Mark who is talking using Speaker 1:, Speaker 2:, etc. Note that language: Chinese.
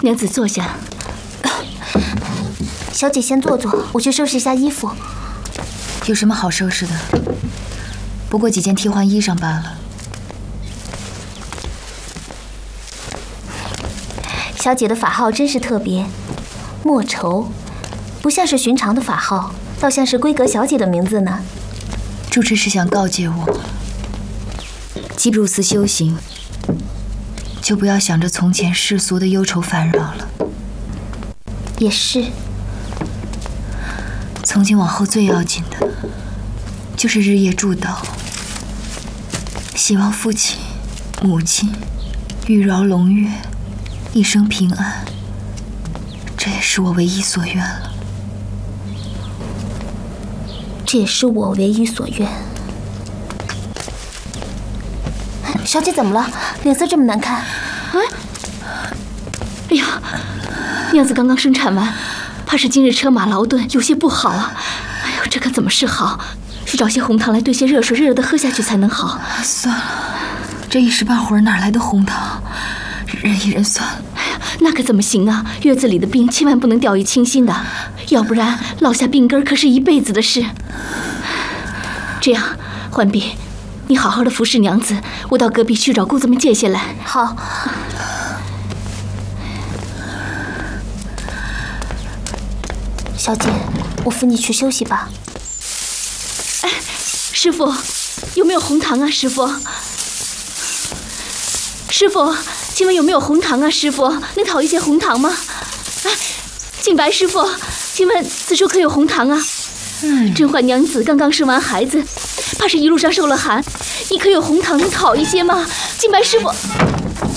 Speaker 1: 娘子坐下。
Speaker 2: 小姐先坐坐，我去收拾一下衣服。
Speaker 3: 有什么好收拾的？不过几件替换衣裳罢了。
Speaker 2: 小姐的法号真是特别，莫愁，不像是寻常的法号，倒像是闺阁小姐的名字呢。
Speaker 3: 主持是想告诫我，既入寺修行，就不要想着从前世俗的忧愁烦扰了。
Speaker 2: 也是。
Speaker 3: 从今往后最要紧的，就是日夜祝祷，希望父亲、母亲玉娆龙月，一生平安。这也是我唯一所愿了。
Speaker 2: 这也是我唯一所愿。小姐怎么了？脸色这么难看。
Speaker 1: 哎呀，娘子刚刚生产完，怕是今日车马劳顿，有些不好啊。哎呦，这可怎么是好？去找些红糖来兑些热水，热热的喝下去才能好。
Speaker 3: 算了，这一时半会儿哪来的红糖？忍一忍算了。
Speaker 1: 哎呀，那可怎么行啊？月子里的病千万不能掉以轻心的，要不然落下病根可是一辈子的事。这样，浣碧，你好好的服侍娘子，我到隔壁去找姑子们借些来。
Speaker 2: 好。小姐，我扶你去休息吧。
Speaker 1: 哎，师傅，有没有红糖啊？师傅，师傅，请问有没有红糖啊？师傅，能讨一些红糖吗？哎，静白师傅，请问此处可有红糖啊？甄嬛娘子刚刚生完孩子，怕是一路上受了寒，你可有红糖能讨一些吗？静白师傅。